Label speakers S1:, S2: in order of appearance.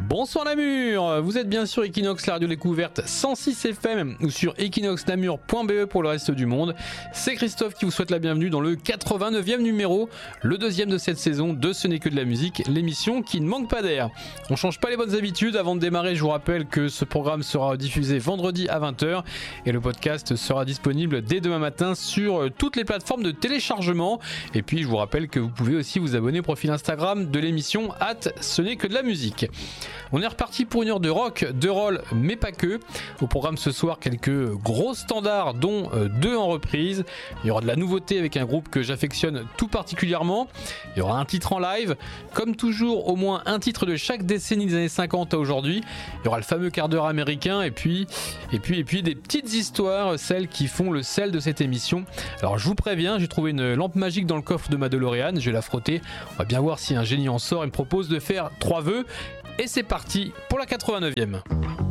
S1: Bonsoir Namur, vous êtes bien sur Equinox, la radio découverte 106 FM ou sur equinoxnamur.be pour le reste du monde. C'est Christophe qui vous souhaite la bienvenue dans le 89e numéro, le deuxième de cette saison de Ce n'est que de la musique, l'émission qui ne manque pas d'air. On change pas les bonnes habitudes, avant de démarrer je vous rappelle que ce programme sera diffusé vendredi à 20h et le podcast sera disponible dès demain matin sur toutes les plateformes de téléchargement. Et puis je vous rappelle que vous pouvez aussi vous abonner au profil Instagram de l'émission @ce n'est que de la musique. On est reparti pour une heure de rock, de roll, mais pas que. Au programme ce soir, quelques gros standards, dont 2 en reprise. Il y aura de la nouveauté avec un groupe que j'affectionne tout particulièrement. Il y aura un titre en live. Comme toujours, au moins un titre de chaque décennie des années 50 à aujourd'hui. Il y aura le fameux quart d'heure américain et puis des petites histoires, celles qui font le sel de cette émission. Alors je vous préviens, j'ai trouvé une lampe magique dans le coffre de ma DeLorean. Je vais la frotter. On va bien voir si un génie en sort et me propose de faire 3 vœux. Et c'est parti pour la 89e.